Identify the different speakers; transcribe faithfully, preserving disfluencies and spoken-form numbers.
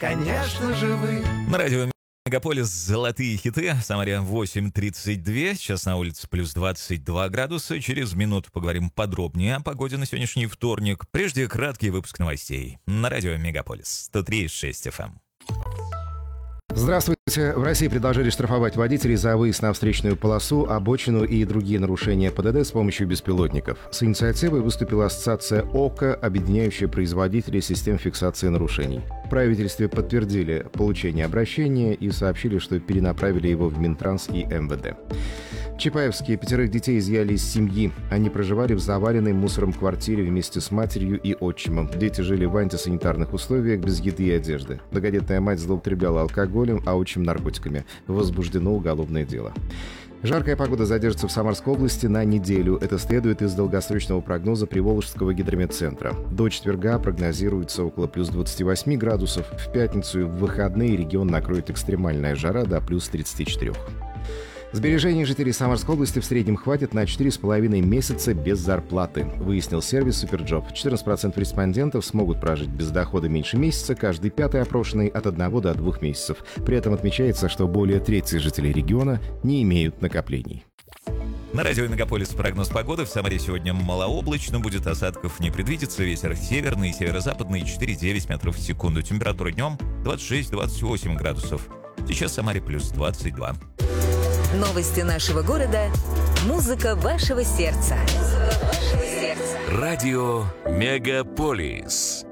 Speaker 1: конечно же вы.
Speaker 2: На радио Мегаполис «Золотые хиты». В Самаре восемь тридцать два. Сейчас на улице плюс двадцать два градуса. Через минуту поговорим подробнее о погоде на сегодняшний вторник. Прежде краткий выпуск новостей. На радио Мегаполис сто три и шесть эф эм.
Speaker 3: Здравствуйте. В России предложили штрафовать водителей за выезд на встречную полосу, обочину и другие нарушения ПДД с помощью беспилотников. С инициативой выступила ассоциация ОКО, объединяющая производителей систем фиксации нарушений. В правительстве подтвердили получение обращения и сообщили, что перенаправили его в Минтранс и эм вэ дэ. В Чапаевске пятерых детей изъяли из семьи. Они проживали в заваленной мусором квартире вместе с матерью и отчимом. Дети жили в антисанитарных условиях, без еды и одежды. Многодетная мать злоупотребляла алкоголем, а отчим — наркотиками. Возбуждено уголовное дело. Жаркая погода задержится в Самарской области на неделю. Это следует из долгосрочного прогноза Приволжского гидрометцентра. До четверга прогнозируется около плюс двадцати восьми градусов. В пятницу и в выходные регион накроет экстремальная жара до плюс тридцати четырёх. Сбережений жителей Самарской области в среднем хватит на четыре с половиной месяца без зарплаты, выяснил сервис Суперджоп. четырнадцать процентов респондентов смогут прожить без дохода меньше месяца, каждый пятый опрошенный от одного до двух месяцев. При этом отмечается, что более трети жителей региона не имеют накоплений.
Speaker 2: На радио Мегаполис прогноз погоды. В Самаре сегодня малооблачно, будет осадков не предвидится. Ветер северный и северо-западный четыре девять метров в секунду. Температура днем двадцать шесть двадцать восемь градусов. Сейчас в Самаре плюс двадцать два.
Speaker 4: Новости нашего города. Музыка вашего сердца.
Speaker 1: Радио Мегаполис.